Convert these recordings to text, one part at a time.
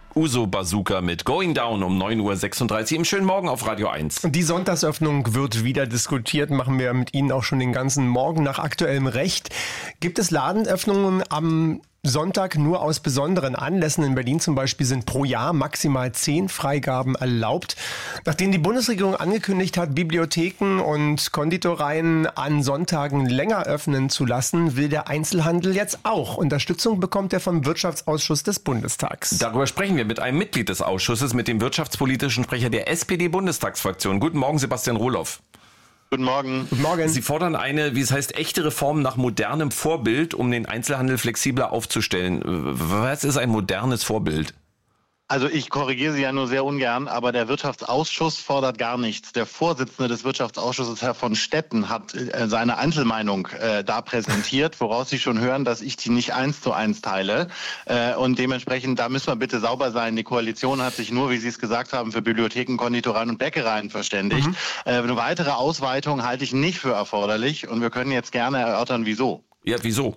Uso Bazooka mit Going Down um 9.36 Uhr im schönen Morgen auf Radio 1. Die Sonntagsöffnung wird wieder diskutiert, machen wir mit Ihnen auch schon den ganzen Morgen nach aktuellem Recht. Gibt es Ladenöffnungen am Sonntag nur aus besonderen Anlässen? In Berlin zum Beispiel sind pro Jahr maximal 10 Freigaben erlaubt. Nachdem die Bundesregierung angekündigt hat, Bibliotheken und Konditoreien an Sonntagen länger öffnen zu lassen, will der Einzelhandel jetzt auch. Unterstützung bekommt er vom Wirtschaftsausschuss des Bundestags. Darüber sprechen wir mit einem Mitglied des Ausschusses, mit dem wirtschaftspolitischen Sprecher der SPD-Bundestagsfraktion. Guten Morgen, Sebastian Rohloff. Guten Morgen. Guten Morgen. Sie fordern eine, wie es heißt, echte Reform nach modernem Vorbild, um den Einzelhandel flexibler aufzustellen. Was ist ein modernes Vorbild? Also ich korrigiere Sie ja nur sehr ungern, aber der Wirtschaftsausschuss fordert gar nichts. Der Vorsitzende des Wirtschaftsausschusses, Herr von Stetten, hat seine Einzelmeinung da präsentiert, woraus Sie schon hören, dass ich die nicht 1:1 teile. Und dementsprechend, da müssen wir bitte sauber sein. Die Koalition hat sich nur, wie Sie es gesagt haben, für Bibliotheken, Konditoreien und Bäckereien verständigt. Eine weitere Ausweitung halte ich nicht für erforderlich und wir können jetzt gerne erörtern, wieso. Ja, wieso?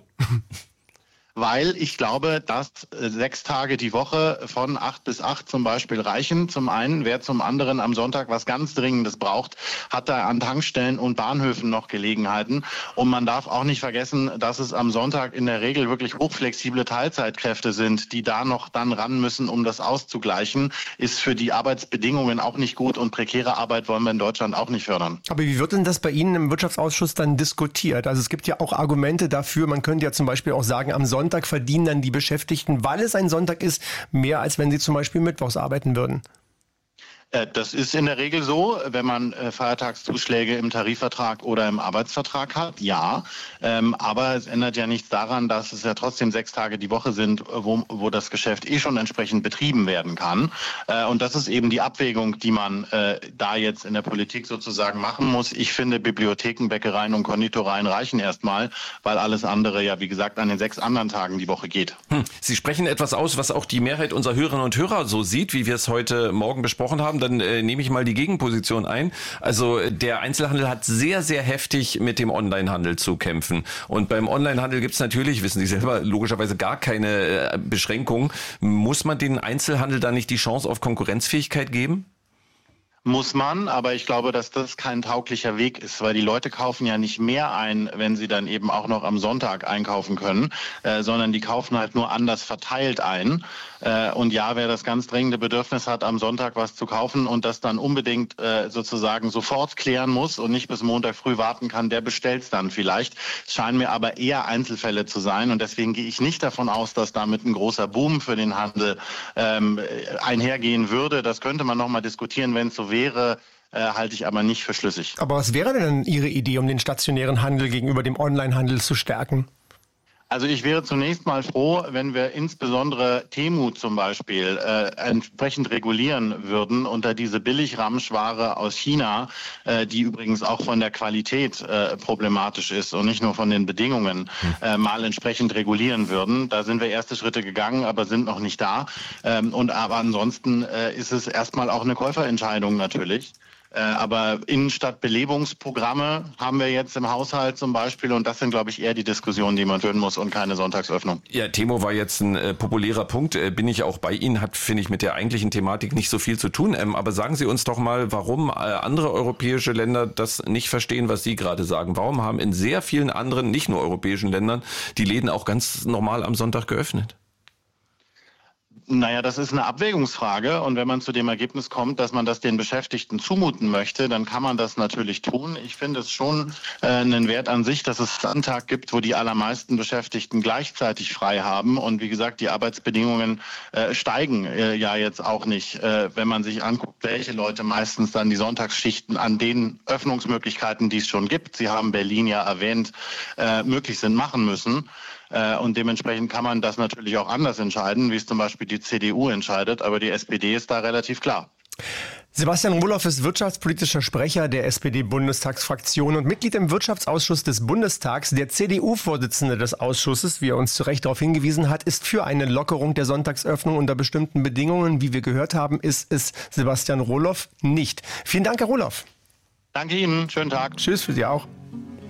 Weil ich glaube, dass 6 Tage die Woche von 8 bis 8 zum Beispiel reichen. Zum einen, wer zum anderen am Sonntag was ganz Dringendes braucht, hat da an Tankstellen und Bahnhöfen noch Gelegenheiten. Und man darf auch nicht vergessen, dass es am Sonntag in der Regel wirklich hochflexible Teilzeitkräfte sind, die da noch dann ran müssen, um das auszugleichen. Ist für die Arbeitsbedingungen auch nicht gut und prekäre Arbeit wollen wir in Deutschland auch nicht fördern. Aber wie wird denn das bei Ihnen im Wirtschaftsausschuss dann diskutiert? Also es gibt ja auch Argumente dafür. Man könnte ja zum Beispiel auch sagen, am Sonntag verdienen dann die Beschäftigten, weil es ein Sonntag ist, mehr als wenn sie zum Beispiel mittwochs arbeiten würden. Das ist in der Regel so, wenn man Feiertagszuschläge im Tarifvertrag oder im Arbeitsvertrag hat, ja. Aber es ändert ja nichts daran, dass es ja trotzdem 6 Tage die Woche sind, wo das Geschäft schon entsprechend betrieben werden kann. Und das ist eben die Abwägung, die man da jetzt in der Politik sozusagen machen muss. Ich finde, Bibliotheken, Bäckereien und Konditoreien reichen erstmal, weil alles andere ja, wie gesagt, an den 6 anderen Tagen die Woche geht. Sie sprechen etwas aus, was auch die Mehrheit unserer Hörerinnen und Hörer so sieht, wie wir es heute Morgen besprochen haben. Dann nehme ich mal die Gegenposition ein. Also der Einzelhandel hat sehr, sehr heftig mit dem Onlinehandel zu kämpfen. Und beim Onlinehandel gibt es natürlich, wissen Sie selber, logischerweise gar keine Beschränkungen. Muss man den Einzelhandel da nicht die Chance auf Konkurrenzfähigkeit geben? Muss man, aber ich glaube, dass das kein tauglicher Weg ist, weil die Leute kaufen ja nicht mehr ein, wenn sie dann eben auch noch am Sonntag einkaufen können, sondern die kaufen halt nur anders verteilt ein. Und ja, wer das ganz dringende Bedürfnis hat, am Sonntag was zu kaufen und das dann unbedingt sozusagen sofort klären muss und nicht bis Montag früh warten kann, der bestellt's dann vielleicht. Es scheinen mir aber eher Einzelfälle zu sein und deswegen gehe ich nicht davon aus, dass damit ein großer Boom für den Handel einhergehen würde. Das könnte man nochmal diskutieren, wenn es so wäre, halte ich aber nicht für schlüssig. Aber was wäre denn Ihre Idee, um den stationären Handel gegenüber dem Onlinehandel zu stärken? Also ich wäre zunächst mal froh, wenn wir insbesondere Temu zum Beispiel entsprechend regulieren würden unter diese Billigramschware aus China, die übrigens auch von der Qualität problematisch ist und nicht nur von den Bedingungen, mal entsprechend regulieren würden. Da sind wir erste Schritte gegangen, aber sind noch nicht da. Aber ansonsten ist es erstmal auch eine Käuferentscheidung natürlich. Aber Innenstadtbelebungsprogramme haben wir jetzt im Haushalt zum Beispiel und das sind, glaube ich, eher die Diskussionen, die man führen muss und keine Sonntagsöffnung. Ja, Temo war jetzt ein populärer Punkt, bin ich auch bei Ihnen, hat, finde ich, mit der eigentlichen Thematik nicht so viel zu tun. Aber sagen Sie uns doch mal, warum andere europäische Länder das nicht verstehen, was Sie gerade sagen. Warum haben in sehr vielen anderen, nicht nur europäischen Ländern, die Läden auch ganz normal am Sonntag geöffnet? Naja, das ist eine Abwägungsfrage und wenn man zu dem Ergebnis kommt, dass man das den Beschäftigten zumuten möchte, dann kann man das natürlich tun. Ich finde es schon einen Wert an sich, dass es einen Tag gibt, wo die allermeisten Beschäftigten gleichzeitig frei haben und wie gesagt, die Arbeitsbedingungen steigen ja jetzt auch nicht, wenn man sich anguckt, welche Leute meistens dann die Sonntagsschichten an den Öffnungsmöglichkeiten, die es schon gibt, Sie haben Berlin ja erwähnt, möglich sind, machen müssen. Und dementsprechend kann man das natürlich auch anders entscheiden, wie es zum Beispiel die CDU entscheidet. Aber die SPD ist da relativ klar. Sebastian Rohloff ist wirtschaftspolitischer Sprecher der SPD-Bundestagsfraktion und Mitglied im Wirtschaftsausschuss des Bundestags. Der CDU-Vorsitzende des Ausschusses, wie er uns zu Recht darauf hingewiesen hat, ist für eine Lockerung der Sonntagsöffnung unter bestimmten Bedingungen. Wie wir gehört haben, ist es Sebastian Rohloff nicht. Vielen Dank, Herr Rohloff. Danke Ihnen. Schönen Tag. Tschüss für Sie auch.